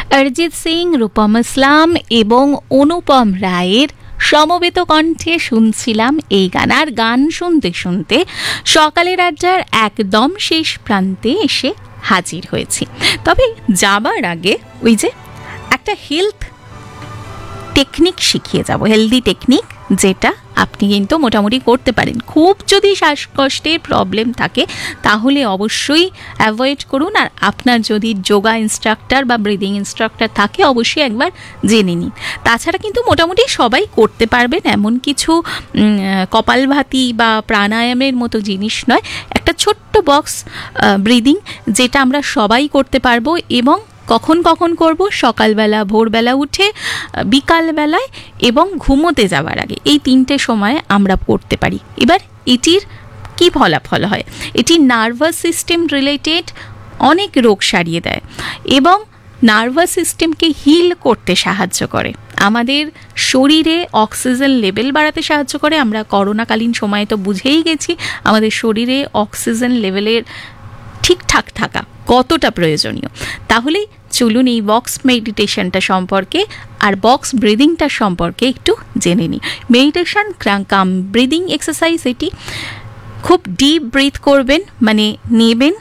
অরিজিৎ সিং, রূপম ইসলাম এবং অনুপম রায়ের সমবেত কণ্ঠে শুনছিলাম এই গান। আর গান শুনতে শুনতে সকালের আড্ডার একদম শেষ প্রান্তে এসে হাজির হয়েছি। তবে যাবার আগে ওই যে একটা হেলথ টেকনিক শিখিয়ে যাব, হেলদি টেকনিক, যেটা আপনি কিন্তু মোটামুটি করতে পারেন। খুব যদি শ্বাসকষ্টের প্রবলেম থাকে তাহলে অবশ্যই অ্যাভয়েড করুন। আর আপনার যদি যোগা ইনস্ট্রাক্টর বা ব্রিদিং ইনস্ট্রাক্টর থাকে অবশ্যই একবার জেনে নিন। তাছাড়া কিন্তু মোটামুটি সবাই করতে পারবেন, এমন কিছু কপালভাতি বা প্রাণায়ামের মতো জিনিস নয়। একটা ছোট্ট বক্স ব্রিদিং যেটা আমরা সবাই করতে পারবো, এবং কখন কখন করব? সকালবেলা, ভোরবেলা উঠে, বিকালবেলায় এবং ঘুমোতে যাওয়ার আগে। এই তিনটে সময়ে আমরা করতে পারি। এবার এটির কি ফলাফল হয়? এটি নার্ভাস সিস্টেম রিলেটেড অনেক রোগ সারিয়ে দেয় এবং নার্ভাস সিস্টেমকে হিল করতে সাহায্য করে, আমাদের শরীরে অক্সিজেন লেভেল বাড়াতে সাহায্য করে। আমরা করোনাকালীন সময়ে তো বুঝেই গেছি আমাদের শরীরে অক্সিজেন লেভেলের ঠিকঠাক থাকা কতটা প্রয়োজনীয়। তাহলে চলুন এই বক্স মেডিটেশনটা সম্পর্কে আর বক্স ব্রিদিংটা সম্পর্কে একটু জেনে নিই। মেডিটেশন কাম ব্রিদিং এক্সারসাইজ, এটি খুব ডিপ ব্রিথ করবেন, মানে নেবেন,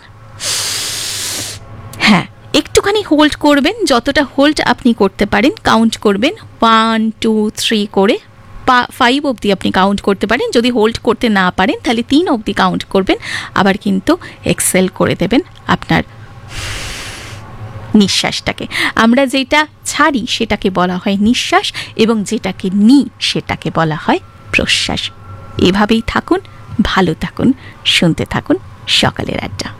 হ্যাঁ একটুখানি হোল্ড করবেন, যতটা হোল্ড আপনি করতে পারেন কাউন্ট করবেন, 1 2 3 করে 5 অবধি আপনি কাউন্ট করতে পারেন। যদি হোল্ড করতে না পারেন তাহলে 3 অবধি কাউন্ট করবেন, আবার কিন্তু এক্সেল করে দেবেন আপনার নিঃশ্বাসটাকে। আমরা যেটা ছাড়ি সেটাকে বলা হয় নিঃশ্বাস, এবং যেটাকে নিই সেটাকে বলা হয় প্রশ্বাস। এভাবেই থাকুন, ভালো থাকুন, শুনতে থাকুন সকালের আড্ডা।